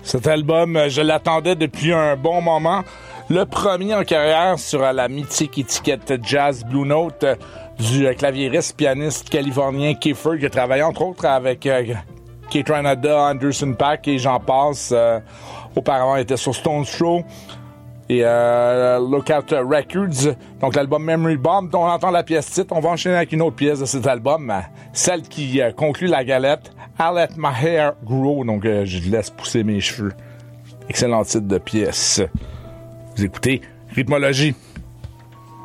Cet album, je l'attendais depuis un bon moment. Le premier en carrière sur la mythique étiquette Jazz Blue Note du claviériste pianiste californien Kiefer, qui a travaillé entre autres avec Keith Ranada, Anderson .Paak et j'en passe. Auparavant, il était sur Stone Throw et Lookout Records. Donc l'album Memory Bomb, dont on entend la pièce titre. On va enchaîner avec une autre pièce de cet album, celle qui conclut la galette, I'll Let My Hair Grow. Donc je laisse pousser mes cheveux. Excellent titre de pièce. Vous écoutez Rythmologie.